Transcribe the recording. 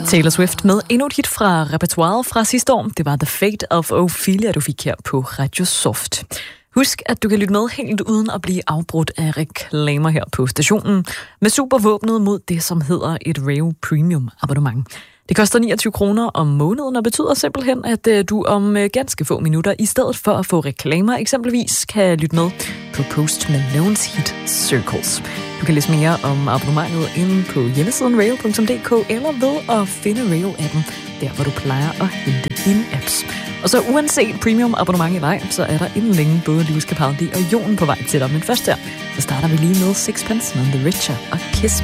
Taylor Swift med endnu et hit fra repertoiret fra sidste år. Det var The Fate of Ophelia, du fik her på Radio Soft. Husk, at du kan lytte med helt uden at blive afbrudt af reklamer her på stationen med supervåbnet mod det, som hedder et Rail Premium abonnement. Det koster 29 kroner om måneden og betyder simpelthen, at du om ganske få minutter, i stedet for at få reklamer, eksempelvis kan lytte med på Post Malones hit Circles. Du kan læse mere om abonnementet inde på hjemmesiden rail.dk eller ved at finde Rail-appen, der hvor du plejer at hente dine apps. Og så uanset premium abonnement eller ej, så er der inden længe både Lewis Capaldi og Jon på vej til dig. Men først der, så starter vi lige med Sixpence, None the Richer og Kiss